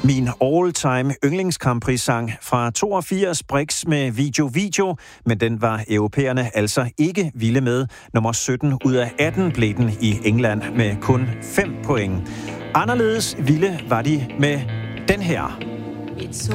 Min all-time yndlingskamprissang fra 82, Brix med Video, men den var europæerne altså ikke vilde med. Nummer 17 ud af 18 blev den i England med kun 5 point. Anderledes vilde var de med den her.